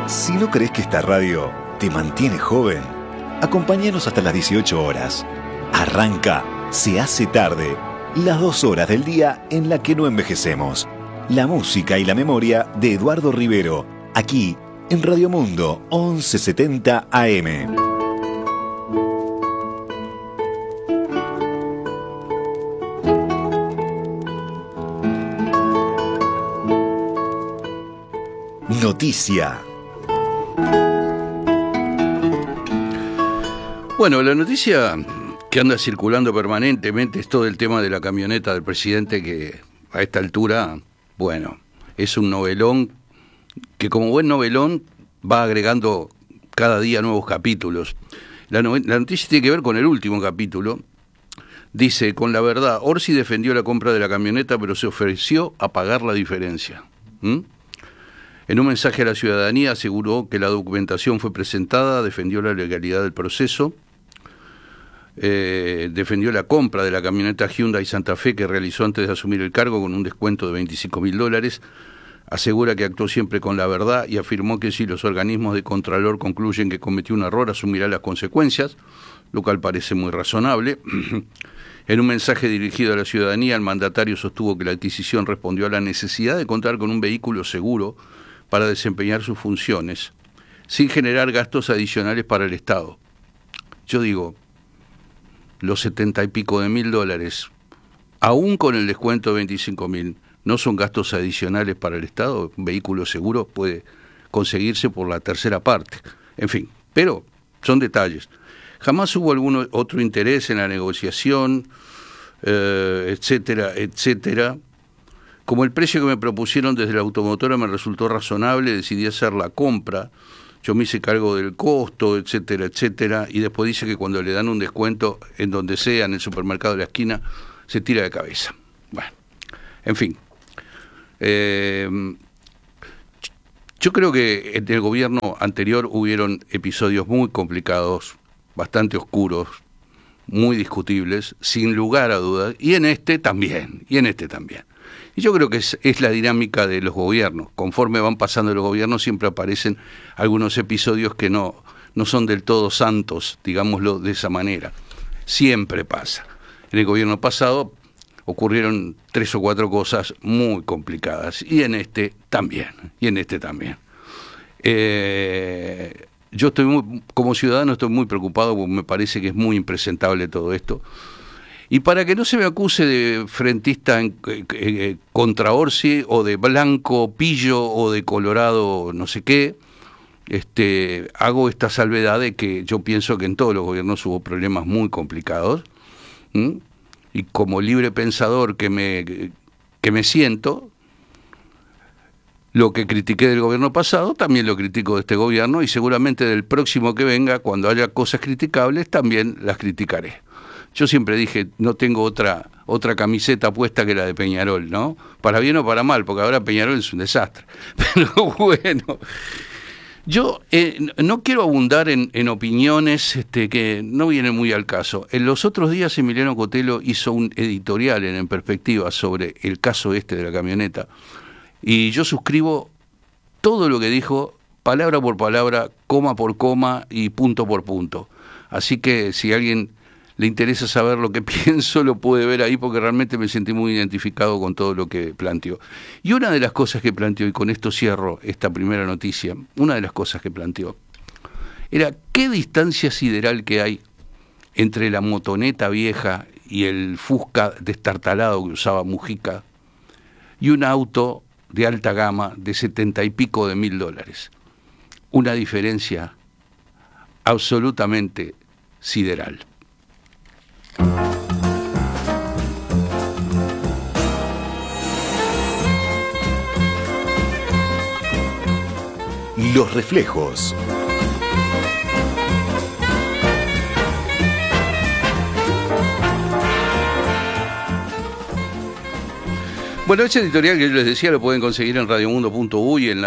Si no crees que esta radio te mantiene joven, acompáñanos hasta las 18 horas. Arranca Se hace tarde, las 2 horas del día en la que no envejecemos. La música y la memoria de Eduardo Rivero, aquí en Radio Mundo 1170 AM. Noticia. Bueno, la noticia que anda circulando permanentemente es todo el tema de la camioneta del presidente, que a esta altura, bueno, es un novelón que, como buen novelón, va agregando cada día nuevos capítulos. La noticia tiene que ver con el último capítulo. Dice: con la verdad, Orsi defendió la compra de la camioneta, pero se ofreció a pagar la diferencia. En un mensaje a la ciudadanía aseguró que la documentación fue presentada, defendió la legalidad del proceso, defendió la compra de la camioneta Hyundai Santa Fe que realizó antes de asumir el cargo con un descuento de $25.000, asegura que actuó siempre con la verdad y afirmó que si los organismos de Contralor concluyen que cometió un error, asumirá las consecuencias, lo cual parece muy razonable. En un mensaje dirigido a la ciudadanía, el mandatario sostuvo que la adquisición respondió a la necesidad de contar con un vehículo seguro para desempeñar sus funciones, sin generar gastos adicionales para el Estado. Yo digo, los 70 y pico de mil dólares, aún con el descuento de 25.000, ¿no son gastos adicionales para el Estado? Un vehículo seguro puede conseguirse por la tercera parte. En fin, pero son detalles. Jamás hubo algún otro interés en la negociación, etcétera, etcétera. Como el precio que me propusieron desde la automotora me resultó razonable, decidí hacer la compra, yo me hice cargo del costo, etcétera, etcétera, y después dice que cuando le dan un descuento en donde sea, en el supermercado de la esquina, se tira de cabeza. Bueno, en fin. Yo creo que en el gobierno anterior hubieron episodios muy complicados, bastante oscuros, muy discutibles, sin lugar a dudas, y en este también. Y yo creo que es la dinámica de los gobiernos. Conforme van pasando los gobiernos siempre aparecen algunos episodios que no son del todo santos, digámoslo de esa manera. Siempre pasa. En el gobierno pasado ocurrieron 3 o 4 cosas muy complicadas, y en este también. Yo como ciudadano estoy muy preocupado porque me parece que es muy impresentable todo esto. Y para que no se me acuse de frentista contra Orsi, o de blanco pillo, o de colorado no sé qué, hago esta salvedad de que yo pienso que en todos los gobiernos hubo problemas muy complicados, y como libre pensador que me siento, lo que critiqué del gobierno pasado también lo critico de este gobierno, y seguramente del próximo que venga, cuando haya cosas criticables, también las criticaré. Yo siempre dije, no tengo otra camiseta puesta que la de Peñarol, ¿no? Para bien o para mal, porque ahora Peñarol es un desastre. Pero bueno, yo no quiero abundar en opiniones que no vienen muy al caso. En los otros días Emiliano Cotelo hizo un editorial en Perspectiva sobre el caso de la camioneta, y yo suscribo todo lo que dijo, palabra por palabra, coma por coma y punto por punto. Así que si a alguien le interesa saber lo que pienso, lo puede ver ahí, porque realmente me sentí muy identificado con todo lo que planteó. Y una de las cosas que planteó, y con esto cierro esta primera noticia, una de las cosas que planteó era qué distancia sideral que hay entre la motoneta vieja y el Fusca destartalado que usaba Mujica, y un auto de alta gama de 70 y pico de mil dólares. Una diferencia absolutamente sideral. Los reflejos. Bueno, ese editorial que yo les decía lo pueden conseguir en radiomundo.uy, en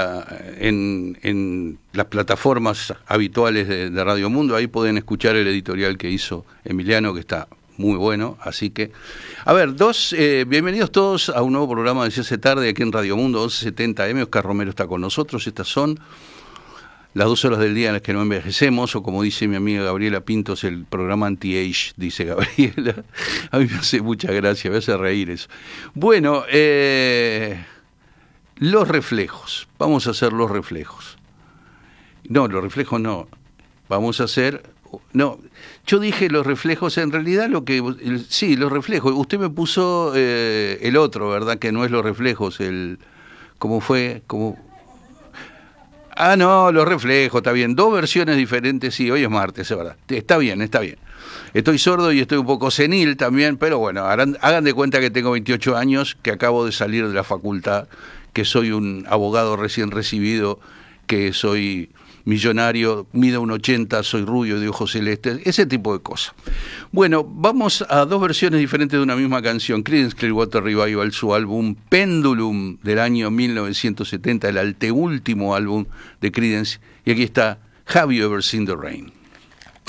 las plataformas habituales de Radio Mundo. Ahí pueden escuchar el editorial que hizo Emiliano, que está muy bueno. Así que, a ver, bienvenidos todos a un nuevo programa de Se hace tarde aquí en Radio Mundo 1170 AM. Oscar Romero está con nosotros. Estas son las 2 horas del día en las que no envejecemos, o como dice mi amiga Gabriela Pintos, el programa anti-age, dice Gabriela. A mí me hace mucha gracia, me hace reír eso. Bueno, los reflejos, vamos a hacer los reflejos. No, los reflejos no, vamos a hacer... No, yo dije los reflejos, en realidad sí, los reflejos. Usted me puso el otro, ¿verdad? Que no es los reflejos, ¿cómo fue? No, los reflejos, está bien. 2 versiones diferentes, sí, hoy es martes, es verdad. Está bien, está bien. Estoy sordo y estoy un poco senil también, pero bueno, hagan de cuenta que tengo 28 años, que acabo de salir de la facultad, que soy un abogado recién recibido, que soy millonario, mido 1,80, soy rubio, de ojos celestes, ese tipo de cosas. Bueno, vamos a 2 versiones diferentes de una misma canción. Creedence Clearwater Revival, su álbum Pendulum del año 1970, el anteúltimo álbum de Creedence, y aquí está Have You Ever Seen the Rain?